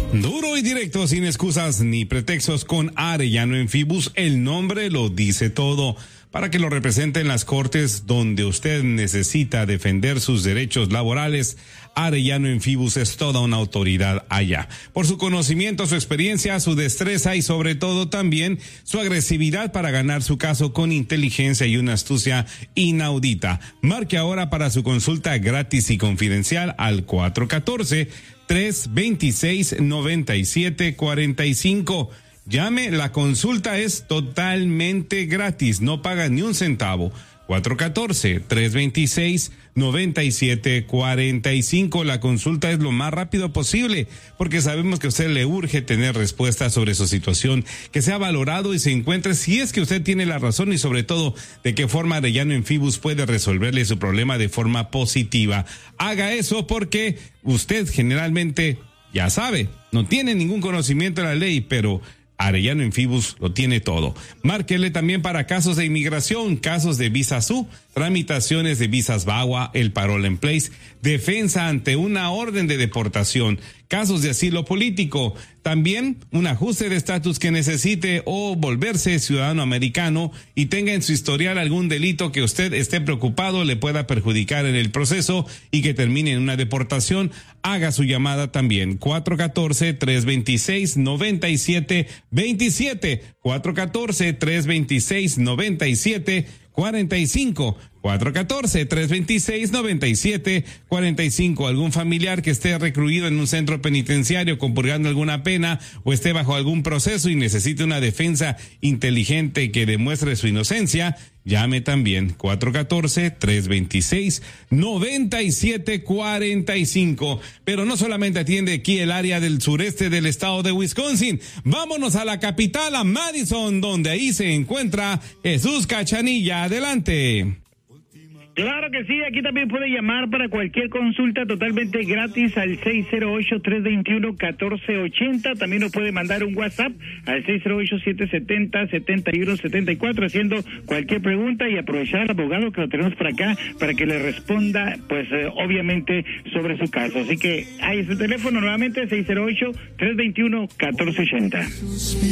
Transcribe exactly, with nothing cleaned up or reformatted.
Duro y directo, sin excusas ni pretextos, con Arellano en Fibus. El nombre lo dice todo. Para que lo represente en las cortes donde usted necesita defender sus derechos laborales, Arellano en Fibus es toda una autoridad allá. Por su conocimiento, su experiencia, su destreza y sobre todo también su agresividad para ganar su caso con inteligencia y una astucia inaudita. Marque ahora para su consulta gratis y confidencial al cuatro uno cuatro, tres dos seis, nueve siete cuatro cinco. Llame, la consulta es totalmente gratis, no paga ni un centavo. cuatro uno cuatro, tres dos seis, nueve siete cuatro cinco. La consulta es lo más rápido posible, porque sabemos que a usted le urge tener respuesta sobre su situación, que sea valorado y se encuentre si es que usted tiene la razón y sobre todo de qué forma Arellano en Fibus puede resolverle su problema de forma positiva. Haga eso porque usted generalmente ya sabe, no tiene ningún conocimiento de la ley, pero Arellano en Fibus lo tiene todo. Márquele también para casos de inmigración, casos de visa S U, tramitaciones de visas V A W A, el parole en place, defensa ante una orden de deportación, casos de asilo político, también un ajuste de estatus que necesite o volverse ciudadano americano y tenga en su historial algún delito que usted esté preocupado le pueda perjudicar en el proceso y que termine en una deportación. Haga su llamada también, cuatro uno cuatro, tres dos seis, nueve siete dos siete, cuatro uno cuatro, tres dos seis, nueve siete cuatro cinco, cuatro uno cuatro, tres dos seis, nueve siete cuatro cinco. Algún familiar que esté recluido en un centro penitenciario compurgando alguna pena o esté bajo algún proceso y necesite una defensa inteligente que demuestre su inocencia, llame también cuatro uno cuatro, tres dos seis, nueve siete cuatro cinco. Pero no solamente atiende aquí el área del sureste del estado de Wisconsin. Vámonos a la capital, a Madison, donde ahí se encuentra Jesús Cachanilla. Adelante. Claro que sí, aquí también puede llamar para cualquier consulta totalmente gratis al seis cero ocho, tres dos uno, uno cuatro ocho cero. También nos puede mandar un WhatsApp al seis cero ocho, siete siete cero, siete uno siete cuatro haciendo cualquier pregunta y aprovechar al abogado que lo tenemos por acá para que le responda, pues eh, obviamente sobre su caso. Así que ahí es el teléfono nuevamente, seis cero ocho, tres dos uno, uno cuatro ocho cero.